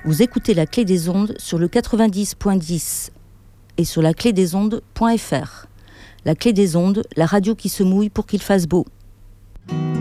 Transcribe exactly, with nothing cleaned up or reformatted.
Vous écoutez La Clé des Ondes sur le quatre-vingt-dix point dix et sur la clé des ondes point f r. La Clé des Ondes, la radio qui se mouille pour qu'il fasse beau.